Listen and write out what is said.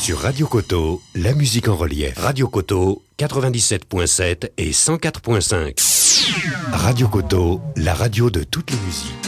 Sur Radio Koto, la musique en relief. Radio Koto, 97.7 et 104.5. Radio Koto, la radio de toutes les musiques.